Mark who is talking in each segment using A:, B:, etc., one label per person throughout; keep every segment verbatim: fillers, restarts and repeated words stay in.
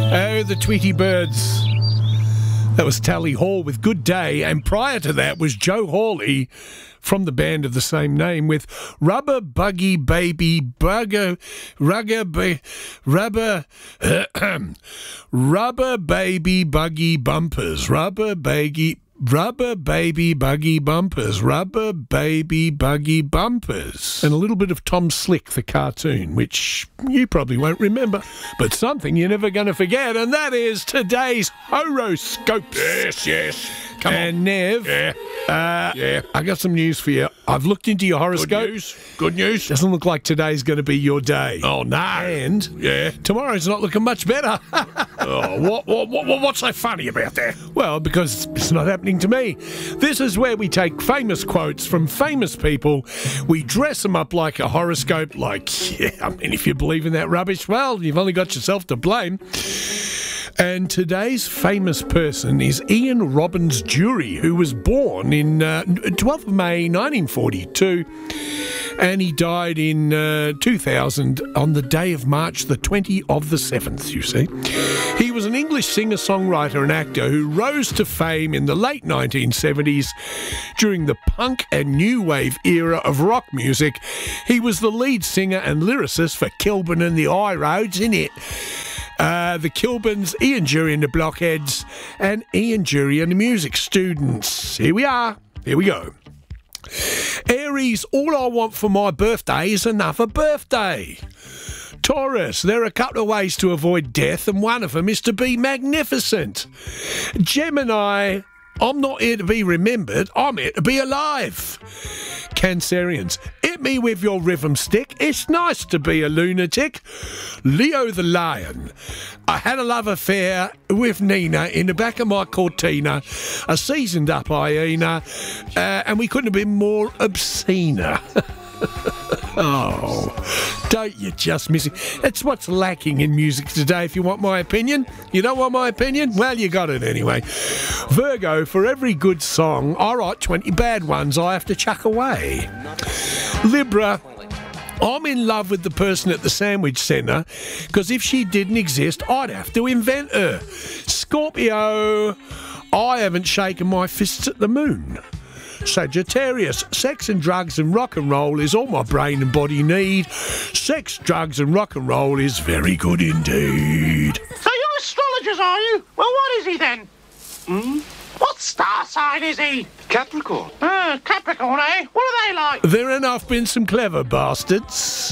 A: Oh, the Tweety Birds. That was Tally Hall with Good Day, and prior to that was Joe Hawley from the band of the same name with Rubber Buggy Baby Bugger Rugger ba- Rubber Rubber Baby Buggy Bumpers Rubber Baby Rubber Baby Buggy Bumpers Rubber Baby Buggy Bumpers, and a little bit of Tom Slick the cartoon, which you probably won't remember, but something you're never going to forget, and that is today's horoscopes.
B: Yes, yes. Come
A: and
B: on.
A: Nev,
B: Yeah.
A: uh,
B: Yeah.
A: I got some news for you. I've looked into your
B: Good
A: horoscope.
B: news. Good news.
A: Doesn't look like today's going to be your day.
B: Oh, no.
A: And
B: Yeah.
A: tomorrow's not looking much better.
B: Oh, what, what, what, what's so funny about that?
A: Well, because it's not happening to me. This is where we take famous quotes from famous people. We dress them up like a horoscope, like, yeah, I mean, if you believe in that rubbish, well, you've only got yourself to blame. And today's famous person is Ian Robbins Jury, who was born in uh, twelfth of May nineteen forty-two, and he died in uh, two thousand on the day of March the twentieth of the seventh, you see. He was an English singer-songwriter and actor who rose to fame in the late nineteen seventies during the punk and new wave era of rock music. He was the lead singer and lyricist for Kilburn and the High Roads, innit? Uh, the Kilburns, Ian Jury and the Blockheads, and Ian Jury and the Music Students. Here we are. Here we go. Aries, all I want for my birthday is another birthday. Taurus, there are a couple of ways to avoid death, and one of them is to be magnificent. Gemini, I'm not here to be remembered, I'm here to be alive. Cancerians, hit me with your rhythm stick. It's nice to be a lunatic. Leo the Lion, I had a love affair with Nina in the back of my Cortina, a seasoned up hyena, uh, and we couldn't have been more obscene. Oh, don't you just miss it? That's what's lacking in music today, if you want my opinion. You don't want my opinion? Well, you got it anyway. Virgo, for every good song, I write twenty bad ones I have to chuck away. Libra, I'm in love with the person at the sandwich centre, because if she didn't exist, I'd have to invent her. Scorpio, I haven't shaken my fists at the moon. Sagittarius, sex and drugs and rock and roll is all my brain and body need. Sex, drugs and rock and roll is very good indeed.
C: So you're astrologers, are you? Well, what is he then? Hmm? What star sign is he?
D: Capricorn.
C: Uh, Capricorn, eh? What are they like?
A: There enough been some clever bastards.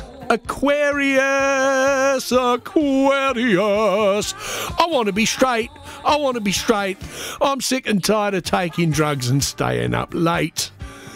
A: Aquarius, Aquarius. I want to be straight. I want to be straight. I'm sick and tired of taking drugs and staying up late.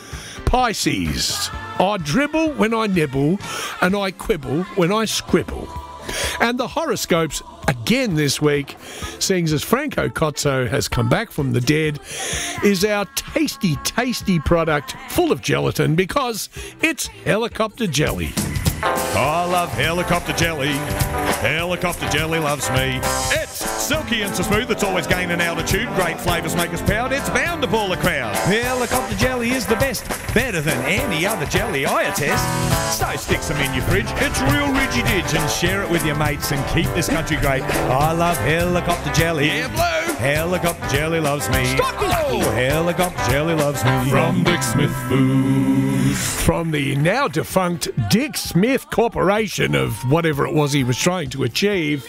A: Pisces, I dribble when I nibble, and I quibble when I scribble. And the horoscopes again this week, seeing as Franco Cozzo has come back from the dead, is our tasty, tasty product full of gelatin because it's helicopter jelly.
B: I love helicopter jelly. Helicopter jelly loves me. It's silky and so smooth, it's always gaining altitude. Great flavours make us proud, it's bound to pull the crowd. Helicopter jelly is the best, better than any other jelly I attest. So stick some in your fridge, it's real ridgy-didge, and share it with your mates and keep this country great. I love helicopter jelly. Yeah, blue. Helicopter jelly loves me. Oh, helicopter jelly loves me. From Dick Smith Foods.
A: From the now defunct Dick Smith Corporation of whatever it was he was trying to achieve.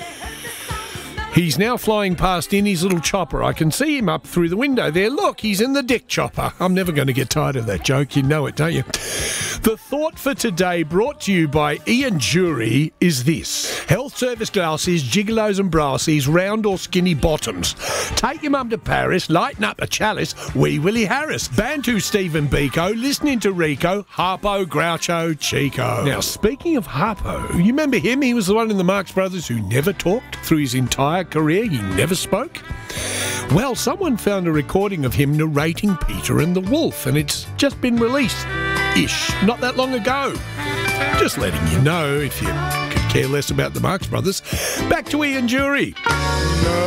A: He's now flying past in his little chopper. I can see him up through the window there. Look, he's in the Dick Chopper. I'm never going to get tired of that joke. You know it, don't you? The thought for today, brought to you by Ian Jury, is this. Health service glasses, gigolos and brassies, round or skinny bottoms. Take your mum to Paris, lighten up a chalice, wee Willie Harris. Bantu Stephen Biko, listening to Rico, Harpo, Groucho, Chico. Now, speaking of Harpo, you remember him? He was the one in the Marx Brothers who never talked through his entire career. He never spoke. Well, someone found a recording of him narrating Peter and the Wolf, and it's just been released-ish, not that long ago. Just letting you know if you could care less about the Marx Brothers. Back to Ian Jury.